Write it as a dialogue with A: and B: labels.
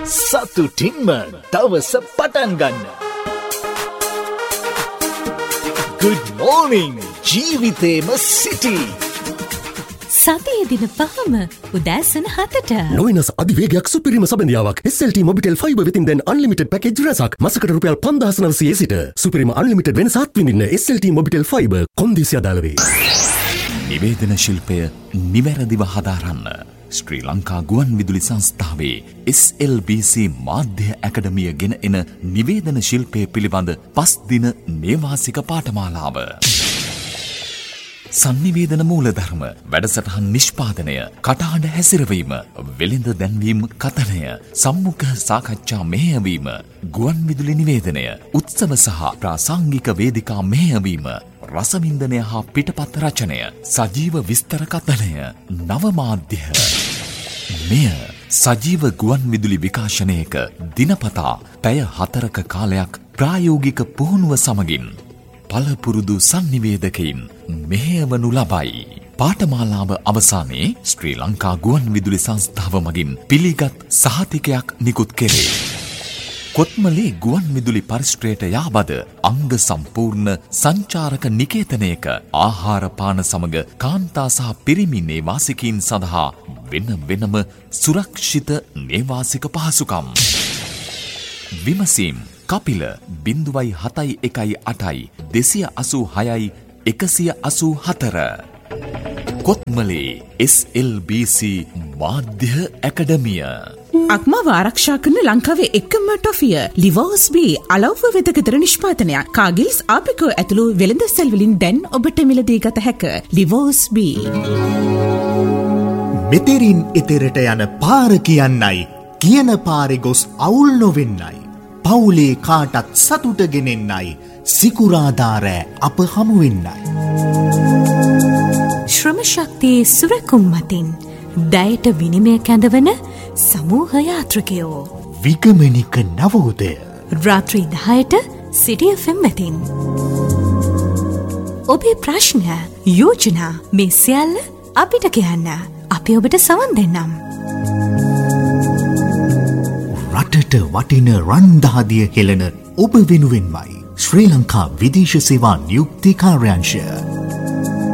A: සතුටින්ම දවස පටන් ගන්න. Good morning ජීවිතේම සිටි.
B: සතියේ දින පහම උදෑසන 7ට
C: නොවෙනස් අධිවේගයක් සුපිරිම සබඳියාවක් SLT Mobitel Fiber within then unlimited package රසක් මාසකට රුපියල් 5900 සිට සුපිරිම unlimited වෙනසක් විඳින්න SLT Mobitel Fiber කොන්දේසි අදාළ වේ.
D: නිවේදන ශිල්පය නිවැරදිව හදාරන්න ශ්‍රී ලංකා ගුවන් විදුලි සංස්ථාවේ SLBC මාධ්‍ය ඇකඩමිය ගෙන එන නිවේදන ශිල්පය පිළිබඳ 5 දින නේවාසික පාඨමාලාව. සංනිවේදන මූලධර්ම, වැඩසටහන් නිෂ්පාදනය, කටහඬ හැසිරවීම, වෙළඳ දැන්වීම කතනය, සම්මුඛ සාකච්ඡා මෙහෙයවීම, ගුවන් විදුලි නිවේදනය, උත්සව සහ ප්‍රාසංගික වේදිකා මෙහෙයවීම, රසවින්දනය හා පිටපත් රචනය, සජීව විස්තර කතනය, නවමාධ්‍ය. මෙය සජීව ගුවන් විදුලි විකාශනයක දිනපතා පැය 4ක කාලයක් ප්‍රායෝගික පුහුණුව සමගින් පළපුරුදු සංනිවේදකයින් මෙහෙයවනු ලබයි. පාඨමාලාව අවසානයේ ශ්‍රී ලංකා ගුවන් විදුලි සංස්ථාව මගින් පිළිගත් සහතිකයක් නිකුත් කෙරේ. කොත්මලේ ගුවන් විදුලි පරිශ්‍රයට යාබද අංග සම්පූර්ණ සංචාරක නිකේතනයක ආහාර පාන සමග කාන්තා සහ පිරිමි නේවාසිකයින් සඳහා වෙනම සුරක්ෂිත නේවාසික පහසුකම්. විමසීම් කපිල 0.71 286 184. කොත්මලේ SLBC මාධ්‍ය ඇකඩමිය.
E: අක්මාව ආරක්ෂා කරන ලංකාවේ එකම ටොෆිය ලිවෝස් බී අලව්ව වෙදකතර නිෂ්පාදනයක්. කාගිල්ස් ආපිකෝ ඇතුළු වෙළඳ සැල් වලින් දැන් ඔබට මිලදී ගත හැක. ලිවෝස් බී.
A: මෙතෙරින් එතෙරට යන පාර කියන්නයි, කියන පාරේ ගොස් අවුල් නොවෙන්නයි, පවුලේ කාටත් සතුට ගෙනෙන්නයි, සිකුරාදා අප හමු වෙන්නයි.
B: ශ්‍රම ශක්තියේ සුරකුම් මතින් දයට විනිමය කැඳවන සමූහ යාත්‍රිකයෝ.
A: විගමනික නවෝදය
B: රාත්‍රී 10ට City FM වෙතින්. ඔබේ ප්‍රශ්න යෝජනා මේ සියල්ල අපිට කියන්න. අපි ඔබට සවන් දෙන්නම්.
A: රටට වටින රන්දහදිය හෙළන ඔබ වෙනුවෙන්මයි ශ්‍රී ලංකා විදේශ සේවා නියුක්ති කාර්යාංශය.